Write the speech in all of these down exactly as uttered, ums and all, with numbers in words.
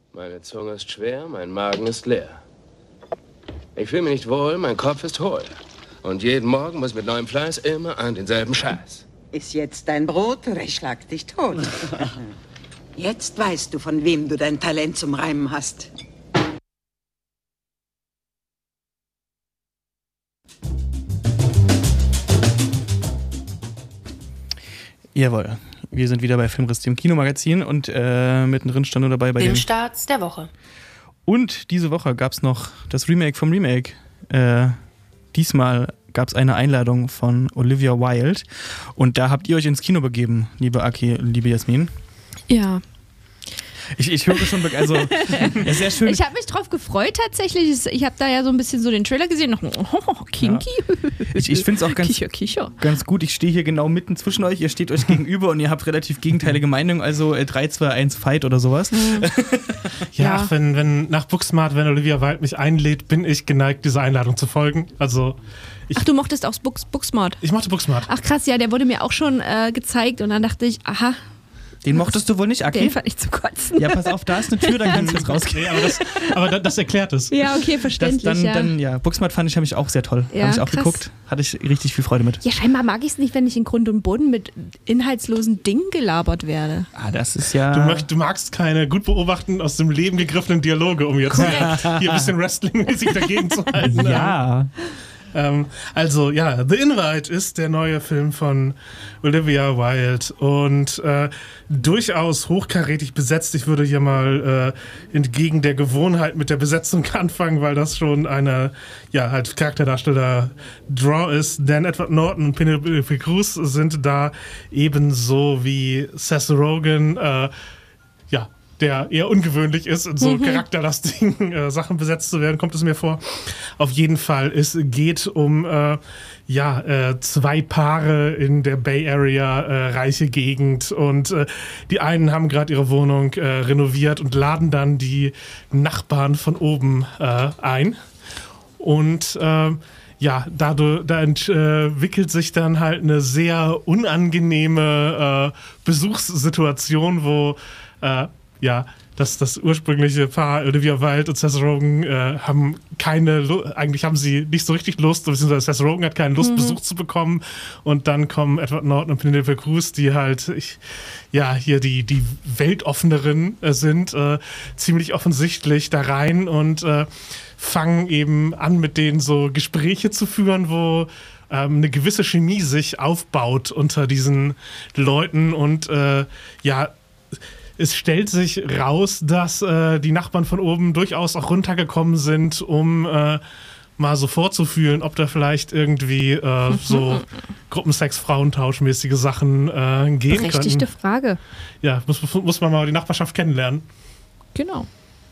Meine Zunge ist schwer, mein Magen ist leer. Ich fühle mich nicht wohl, mein Kopf ist hohl. Und jeden Morgen muss mit neuem Fleiß immer an denselben Scheiß. Ist jetzt dein Brot oder ich schlag dich tot. Jetzt weißt du, von wem du dein Talent zum Reimen hast. Jawohl. Wir sind wieder bei Filmriss, dem Kinomagazin, und äh, mittendrin stand nur dabei bei den Filmstarts der Woche. Und diese Woche gab es noch das Remake vom Remake. Äh, diesmal gab es eine Einladung von Olivia Wilde. Und da habt ihr euch ins Kino begeben, liebe Aki, liebe Jasmin. Ja. Ich, ich höre schon, also ja, sehr schön. Ich habe mich drauf gefreut tatsächlich. Ich habe da ja so ein bisschen so den Trailer gesehen. Noch, oh, kinky. Ja. Ich, ich finde es auch ganz, Kicher, Kicher. ganz gut. Ich stehe hier genau mitten zwischen euch. Ihr steht euch gegenüber und ihr habt relativ gegenteilige Meinungen. Also äh, drei, zwei, eins, Fight oder sowas. Mhm. Ja, Ja. ach, wenn, wenn nach Booksmart, wenn Olivia Wilde mich einlädt, bin ich geneigt, dieser Einladung zu folgen. Also ich, Ach, du mochtest auch Books, Booksmart. ich mochte Booksmart. Ach krass, ja, der wurde mir auch schon äh, gezeigt und dann dachte ich, aha, Den mochtest du wohl nicht, Aki? den fand ich zu kotzen. Ja, pass auf, da ist eine Tür, dann kannst du jetzt rausgehen. Nee, aber das, aber das, das erklärt es. Ja, okay, Das verständlich, dann, ja. dann, ja, Booksmart fand ich, habe ich auch sehr toll. Ja, habe ich auch krass. geguckt. Hatte ich richtig viel Freude mit. Ja, scheinbar mag ich es nicht, wenn ich in Grund und Boden mit inhaltslosen Dingen gelabert werde. Ah, das ist ja... Du, möcht, du magst keine gut beobachten, aus dem Leben gegriffenen Dialoge, um jetzt hier, hier ein bisschen Wrestling-mäßig dagegen zu halten. Ja. Ähm, also ja, The Invite ist der neue Film von Olivia Wilde und äh, durchaus hochkarätig besetzt. Ich würde hier mal äh, entgegen der Gewohnheit mit der Besetzung anfangen, weil das schon eine, ja, halt Charakterdarsteller Draw ist. Dan Edward Norton und Penelope Cruz sind da, ebenso wie Seth Rogen, äh, ja, der eher ungewöhnlich ist, in so Mhm. charakterlastigen äh, Sachen besetzt zu werden, kommt es mir vor. Auf jeden Fall, es geht um äh, ja, äh, zwei Paare in der Bay Area, äh, reiche Gegend, und äh, die einen haben gerade ihre Wohnung äh, renoviert und laden dann die Nachbarn von oben äh, ein. Und äh, ja, dadurch, da entwickelt sich dann halt eine sehr unangenehme äh, Besuchssituation, wo äh, ja, das, das ursprüngliche Paar Olivia Wilde und Seth Rogen äh, haben keine, Lu- eigentlich haben sie nicht so richtig Lust, beziehungsweise Seth Rogen hat keine Lust, Mhm. Besuch zu bekommen, und dann kommen Edward Norton und Penelope Cruz, die halt, ich, ja, hier die, die Weltoffeneren äh, sind, äh, ziemlich offensichtlich da rein und äh, fangen eben an, mit denen so Gespräche zu führen, wo ähm, eine gewisse Chemie sich aufbaut unter diesen Leuten, und äh, ja, es stellt sich raus, dass äh, die Nachbarn von oben durchaus auch runtergekommen sind, um äh, mal so vorzufühlen, ob da vielleicht irgendwie äh, so Gruppensex-Frauentauschmäßige Sachen äh, gehen Berechtigte könnten. Frage. Ja, muss, muss man mal die Nachbarschaft kennenlernen. Genau.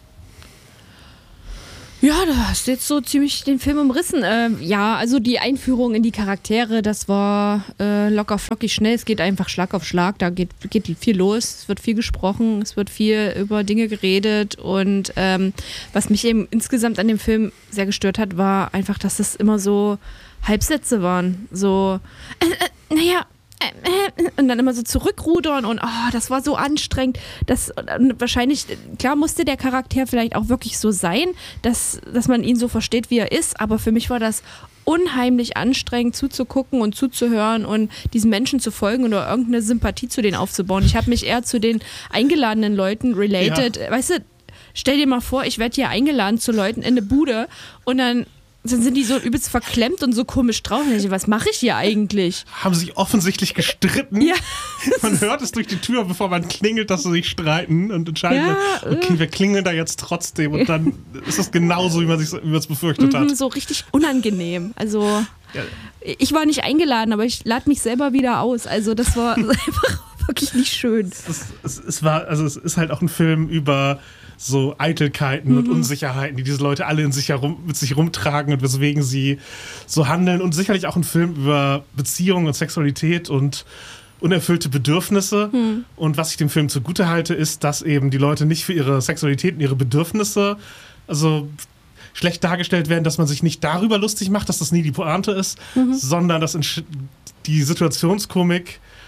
Ja, da hast du jetzt so ziemlich den Film umrissen. Ähm, ja, also die Einführung in die Charaktere, das war äh, locker flockig schnell. Es geht einfach Schlag auf Schlag, da geht, geht viel los. Es wird viel gesprochen, es wird viel über Dinge geredet. Und ähm, was mich eben insgesamt an dem Film sehr gestört hat, war einfach, dass es immer so Halbsätze waren. So, äh, äh, naja, und dann immer so zurückrudern, und oh, das war so anstrengend. Das, und wahrscheinlich, klar musste der Charakter vielleicht auch wirklich so sein, dass, dass man ihn so versteht, wie er ist, aber für mich war das unheimlich anstrengend zuzugucken und zuzuhören und diesen Menschen zu folgen oder irgendeine Sympathie zu denen aufzubauen. Ich habe mich eher zu den eingeladenen Leuten related. Ja. Weißt du, stell dir mal vor, ich werde hier eingeladen zu Leuten in eine Bude, und dann Dann sind die so übelst verklemmt und so komisch drauf. Und ich denke, was mache ich hier eigentlich? Haben sich offensichtlich gestritten. Ja. Man hört es durch die Tür, bevor man klingelt, dass sie sich streiten, und entscheiden, Ja, okay, wir klingeln da jetzt trotzdem, und dann ist es genauso, wie man sich wie man es befürchtet Mhm, hat. so richtig unangenehm. Also ich war nicht eingeladen, aber ich lade mich selber wieder aus. Also das war einfach wirklich nicht schön. Es, es, es war, also es ist halt auch ein Film über so Eitelkeiten Mhm. und Unsicherheiten, die diese Leute alle in sich herum, mit sich rumtragen und weswegen sie so handeln, und sicherlich auch ein Film über Beziehungen und Sexualität und unerfüllte Bedürfnisse. Mhm. Und was ich dem Film zugute halte, ist, dass eben die Leute nicht für ihre Sexualität und ihre Bedürfnisse also schlecht dargestellt werden, dass man sich nicht darüber lustig macht, dass das nie die Pointe ist, Mhm. sondern dass die Situationskomik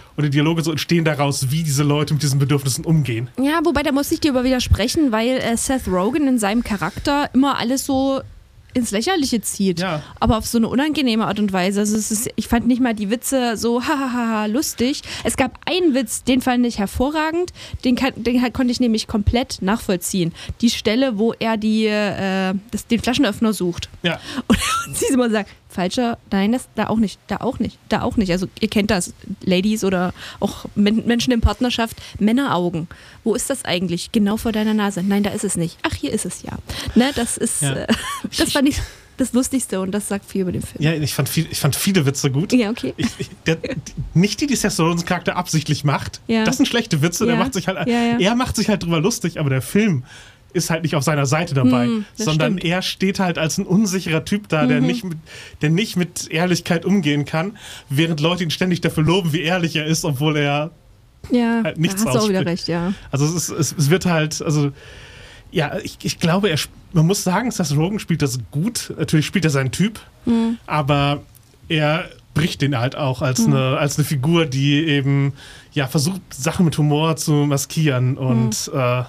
und die Dialoge so entstehen daraus, wie diese Leute mit diesen Bedürfnissen umgehen. Ja, wobei, da muss ich dir aber widersprechen, weil äh, Seth Rogen in seinem Charakter immer alles so ins Lächerliche zieht, Ja. aber auf so eine unangenehme Art und Weise. Also es ist, ich fand nicht mal die Witze so hahaha lustig. Es gab einen Witz, den fand ich hervorragend, den, kann, den halt konnte ich nämlich komplett nachvollziehen. Die Stelle, wo er die, äh, das, den Flaschenöffner sucht. Ja. Und, und sie immer sagt, falscher, nein, das, da auch nicht, da auch nicht, da auch nicht. Also ihr kennt das, Ladies oder auch Men- Menschen in Partnerschaft, Männeraugen. Wo ist das eigentlich? Genau vor deiner Nase. Nein, da ist es nicht. Ach, hier ist es ja. Ne, das ist, Ja. äh, das fand ich das Lustigste und das sagt viel über den Film. Ja, ich fand, viel, ich fand viele Witze gut. Ja, okay. Ich, ich, der, die, nicht die, die Seth Rogans Charakter absichtlich macht. Ja. Das sind schlechte Witze. Der Ja. macht sich halt, Ja, ja. Er macht sich halt drüber lustig, aber der Film ist halt nicht auf seiner Seite dabei, Hm, das sondern stimmt. er steht halt als ein unsicherer Typ da, der, Mhm. nicht mit, der nicht mit Ehrlichkeit umgehen kann, während Leute ihn ständig dafür loben, wie ehrlich er ist, obwohl er Ja, halt nichts da hast du auch wieder ausspricht. recht, ja. Also es, ist, es, es wird halt, also ja, ich, ich glaube, er, sp- man muss sagen, Seth Rogen spielt das gut. Natürlich spielt er seinen Typ, Mhm. aber er bricht den halt auch als, Mhm. eine, als eine Figur, die eben ja versucht, Sachen mit Humor zu maskieren und Mhm. äh,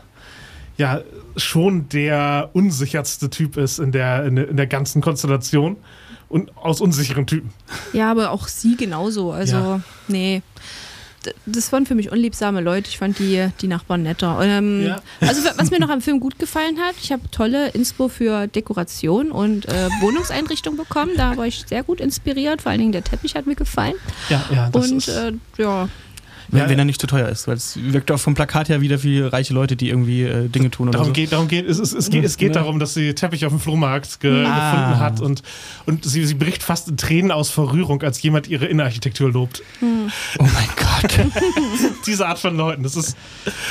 ja, schon der unsicherste Typ ist in der, in der, in der ganzen Konstellation und aus unsicheren Typen. Ja, aber auch sie genauso. Also, Ja. nee. D- Das waren für mich unliebsame Leute. Ich fand die, die Nachbarn netter. Ähm, Ja. Also, was mir noch am Film gut gefallen hat, ich habe tolle Inspo für Dekoration und äh, Wohnungseinrichtung bekommen. Da war ich sehr gut inspiriert. Vor allen Dingen der Teppich hat mir gefallen. Ja, ja, das Und ist, äh, ja, Wenn, Ja, wenn er nicht zu teuer ist, weil es wirkt auch vom Plakat her wieder wie reiche Leute, die irgendwie äh, Dinge tun oder Darum so. geht, darum geht, es, es, es geht, es geht Ja. darum, dass sie Teppich auf dem Flohmarkt ge Ah. gefunden hat und, und sie, sie bricht fast in Tränen aus vor Rührung, als jemand ihre Innenarchitektur lobt. Oh mein Gott. Diese Art von Leuten, das ist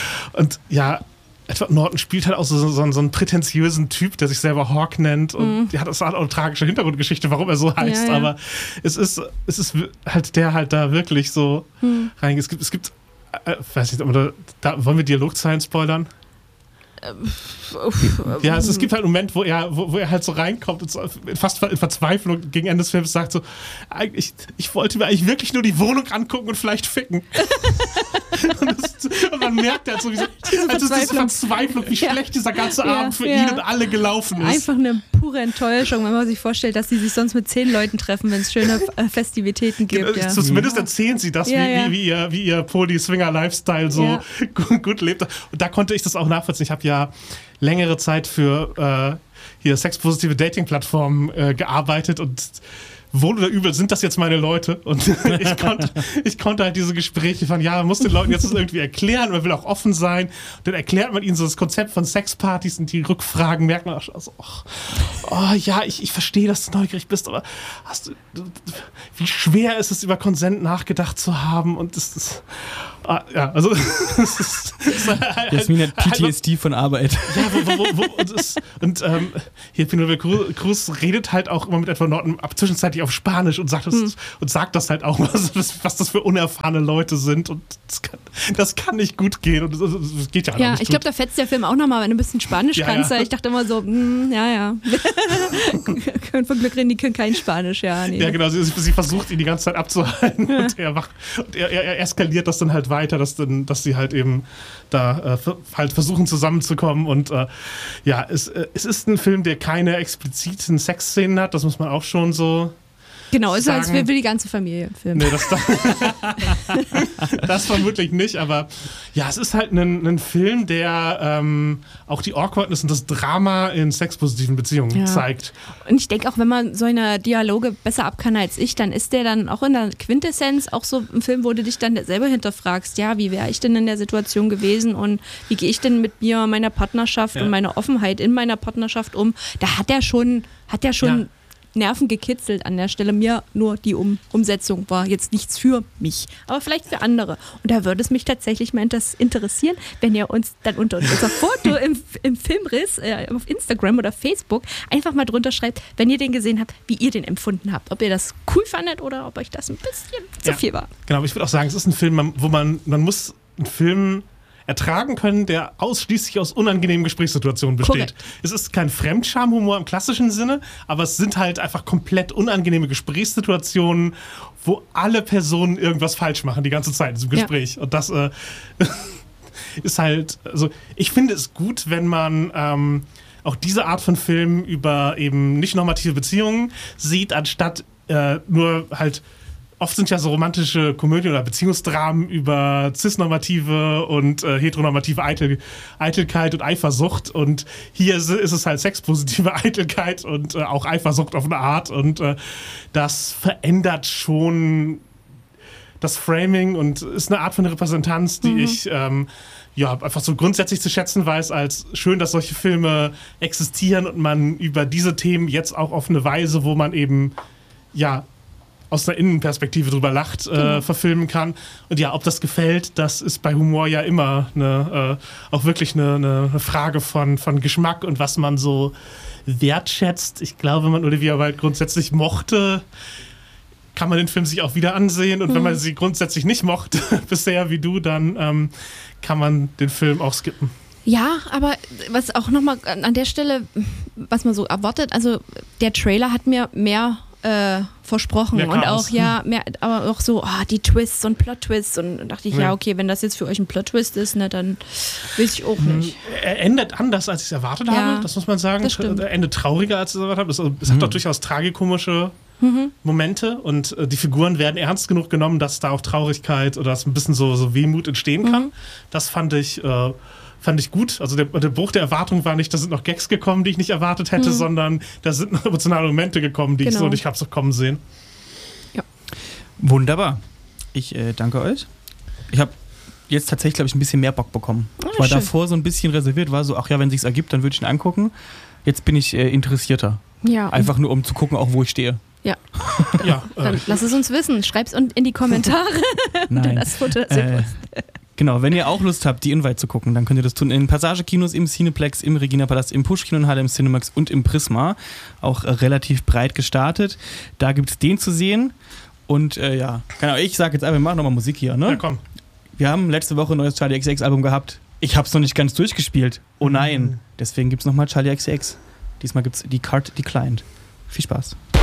und ja, Edward Norton spielt halt auch so, so, so einen prätentiösen Typ, der sich selber Hawk nennt und Mhm. der hat, das hat auch eine tragische Hintergrundgeschichte, warum er so heißt, Ja, ja. aber es ist, es ist halt der halt da wirklich so Mhm. reingeht. Es gibt, es gibt äh, weiß nicht, oder da, wollen wir Dialogzeilen spoilern? Ja, es, es gibt halt einen Moment, wo er, wo, wo er halt so reinkommt und so fast in Verzweiflung gegen Ende des Films sagt so, ich, ich wollte mir eigentlich wirklich nur die Wohnung angucken und vielleicht ficken. und, das, und man merkt halt so, wie, so, also diese Verzweiflung. Verzweiflung, wie Ja. schlecht dieser ganze Ja, Abend für ja. ihn und alle gelaufen ist. einfach eine pure Enttäuschung, wenn man sich vorstellt, dass die sich sonst mit zehn Leuten treffen, wenn es schöne äh, Festivitäten gibt. Ja. So, zumindest erzählen sie das, Ja, wie, ja. wie, wie ihr, wie ihr Poly-Swinger-Lifestyle so Ja. gut, gut lebt. Und da konnte ich das auch nachvollziehen. Ich habe ja längere Zeit für äh, hier sexpositive Dating-Plattformen äh, gearbeitet und wohl oder übel sind das jetzt meine Leute. Und ich konnte, ich konnte halt diese Gespräche von, ja, man muss den Leuten jetzt das irgendwie erklären, man will auch offen sein. Und dann erklärt man ihnen so das Konzept von Sexpartys und die Rückfragen, merkt man auch schon so, ach, oh ja, ich, ich verstehe, dass du neugierig bist, aber hast du, du, wie schwer ist es, über Konsent nachgedacht zu haben und das ist, ah, ja, also, das ist, das ist halt, Jasmin hat P T halt- S D von Arbeit. ja, wo, wo, wo, wo, und es, und ähm, hier Penelope Cruz, Cruz redet halt auch immer mit Edward Norton ab zwischenzeitlich auf Spanisch und sagt das, Hm. und sagt das halt auch, was, was, was das für unerfahrene Leute sind und das kann, das kann nicht gut gehen und das, das geht ja auch Ja, nicht ich gut. glaube, da fetzt der Film auch nochmal, wenn du ein bisschen Spanisch Ja, kannst. ja. Ich dachte immer so, mm, ja, ja. Können von Glück reden, die können kein Spanisch, ja. Nee. Ja, genau, sie, sie versucht ihn die ganze Zeit abzuhalten und, er, macht, und er, er, er eskaliert das dann halt weiter, dass, dann, dass sie halt eben da äh, ver- halt versuchen zusammenzukommen und äh, ja, es, äh, es ist ein Film, der keine expliziten Sexszenen hat, das muss man auch schon so Genau, ist als sagen- für die ganze Familie ein Film. Nee, das, das vermutlich nicht, aber ja, es ist halt ein, ein Film, der ähm, auch die Awkwardness und das Drama in sexpositiven Beziehungen Ja. zeigt. Und ich denke auch, wenn man so eine Dialoge besser ab kann als ich, dann ist der dann auch in der Quintessenz auch so ein Film, wo du dich dann selber hinterfragst, ja, wie wäre ich denn in der Situation gewesen und wie gehe ich denn mit mir, meiner Partnerschaft Ja. und meiner Offenheit in meiner Partnerschaft um? Da hat er schon, hat er schon Ja. Nerven gekitzelt an der Stelle. Mir nur die um Umsetzung war jetzt nichts für mich, aber vielleicht für andere. Und da würde es mich tatsächlich mal das interessieren, wenn ihr uns dann unter unser Foto im, im Filmriss äh, auf Instagram oder Facebook einfach mal drunter schreibt, wenn ihr den gesehen habt, wie ihr den empfunden habt. Ob ihr das cool fandet oder ob euch das ein bisschen zu Ja. viel war. Genau, aber ich würde auch sagen, es ist ein Film, man- wo man, man muss einen Film ertragen können, der ausschließlich aus unangenehmen Gesprächssituationen besteht. Korrekt. Es ist kein Fremdscham-Humor im klassischen Sinne, aber es sind halt einfach komplett unangenehme Gesprächssituationen, wo alle Personen irgendwas falsch machen die ganze Zeit in diesem Gespräch. Ja. Und das äh, ist halt, also ich finde es gut, wenn man ähm, auch diese Art von Film über eben nicht normative Beziehungen sieht, anstatt äh, nur halt, oft sind ja so romantische Komödien oder Beziehungsdramen über cisnormative und äh, heteronormative Eitel, Eitelkeit und Eifersucht, und hier ist, ist es halt sexpositive Eitelkeit und äh, auch Eifersucht auf eine Art, und äh, das verändert schon das Framing und ist eine Art von Repräsentanz, die mhm. ich ähm, ja, einfach so grundsätzlich zu schätzen weiß, als schön, dass solche Filme existieren und man über diese Themen jetzt auch auf eine Weise, wo man eben ja aus einer Innenperspektive drüber lacht, äh, genau. verfilmen kann. Und ja, ob das gefällt, das ist bei Humor ja immer eine, äh, auch wirklich eine, eine Frage von, von Geschmack und was man so wertschätzt. Ich glaube, wenn man Olivia Wilde grundsätzlich mochte, kann man den Film sich auch wieder ansehen. Und mhm. wenn man sie grundsätzlich nicht mochte, bisher wie du, dann ähm, kann man den Film auch skippen. Ja, aber was auch nochmal an der Stelle, was man so erwartet, also der Trailer hat mir mehr Äh, versprochen mehr und auch ja mehr, aber auch so oh, die Twists und Plot-Twists, und dann dachte ich, ja. ja okay, wenn das jetzt für euch ein Plot-Twist ist, ne, dann weiß ich auch nicht. Er endet anders, als ich es erwartet ja, habe, das muss man sagen. Er endet trauriger, als ich es erwartet habe. Es, es mhm. hat doch durchaus tragikomische mhm. Momente, und äh, die Figuren werden ernst genug genommen, dass da auch Traurigkeit oder dass ein bisschen so, so Wehmut entstehen kann. Mhm. Das fand ich äh, Fand ich gut. Also der, der Bruch der Erwartung war nicht, da sind noch Gags gekommen, die ich nicht erwartet hätte, hm. sondern da sind noch emotionale Momente gekommen, die genau. ich so nicht habe so kommen sehen. Ja. Wunderbar. Ich äh, danke euch. Ich habe jetzt tatsächlich, glaube ich, ein bisschen mehr Bock bekommen. Oh, ich war schön. davor so ein bisschen reserviert, war so, ach ja, wenn sich's ergibt, dann würde ich ihn angucken. Jetzt bin ich äh, interessierter. Ja. Einfach nur, um zu gucken, auch wo ich stehe. Ja. ja dann äh. lass es uns wissen. Schreib's in die Kommentare. Nein. Das Foto, das äh, Genau, wenn ihr auch Lust habt, die Invite zu gucken, dann könnt ihr das tun in Passagekinos, im Cineplex, im Regina-Palast, im Pushkin in Halle, im Cinemax und im Prisma. Auch äh, relativ breit gestartet. Da gibt es den zu sehen. Und äh, ja, genau, ich sage jetzt einfach, wir machen nochmal Musik hier, ne? Ja, komm. Wir haben letzte Woche ein neues Charli X C X-Album gehabt. Ich hab's noch nicht ganz durchgespielt. Oh nein. Mhm. Deswegen gibt's nochmal Charli X C X. Diesmal gibt's die Card Declined. Viel Spaß.